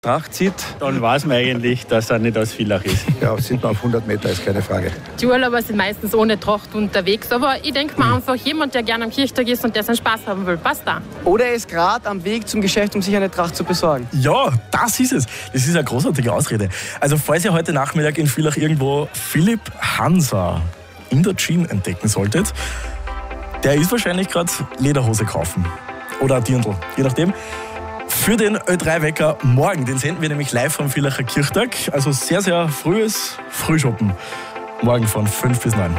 Tracht zieht, dann weiß man eigentlich, dass er nicht aus Villach ist. Ja, sind wir auf 100 Meter, ist keine Frage. Die Urlauber sind meistens ohne Tracht unterwegs, aber ich denke mir einfach, jemand, der gerne am Kirchtag ist und der seinen Spaß haben will, passt da. Oder er ist gerade am Weg zum Geschäft, um sich eine Tracht zu besorgen. Ja, das ist es. Das ist eine großartige Ausrede. Also falls ihr heute Nachmittag in Villach irgendwo Philipp Hansa in der Jean entdecken solltet, der ist wahrscheinlich gerade Lederhose kaufen. Oder ein Dirndl, je nachdem. Für den Ö3-Wecker morgen, den senden wir nämlich live vom Villacher Kirchtag. Also sehr, sehr frühes Frühschoppen. Morgen von 5 bis 9.